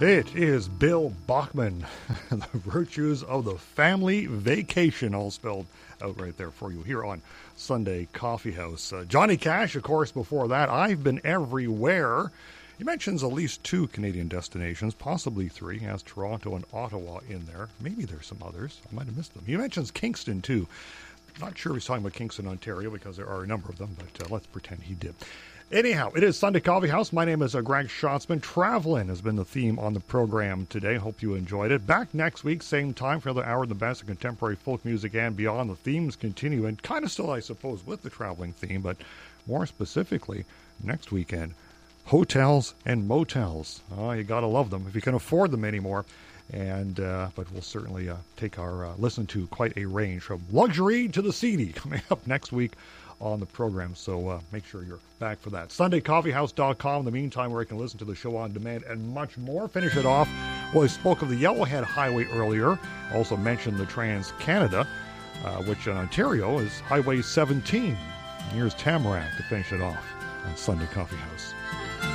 It is Bill Bachman. The virtues of the family vacation, all spelled out right there for you here on Sunday Coffee House. Johnny Cash, of course, before that. I've been everywhere. He mentions at least 2 Canadian destinations, possibly 3. He has Toronto and Ottawa in there. Maybe there's some others. I might have missed them. He mentions Kingston, too. Not sure he's talking about Kingston, Ontario, because there are a number of them, but let's pretend he did. Anyhow, it is Sunday Coffee House. My name is Greg Schatzman. Traveling has been the theme on the program today. Hope you enjoyed it. Back next week, same time for another hour of the best of contemporary folk music and beyond. The themes continue, and kind of still, I suppose, with the traveling theme, but more specifically, next weekend, hotels and motels. Oh, you got to love them if you can afford them anymore. And but we'll certainly take our listen to quite a range from luxury to the seedy coming up next week on the program, so make sure you're back for that. SundayCoffeehouse.com. In the meantime, where you can listen to the show on demand and much more. Finish it off. Well, I spoke of the Yellowhead Highway earlier. Also mentioned the Trans-Canada, which in Ontario is Highway 17. And here's Tamarack to finish it off on Sunday Coffee House.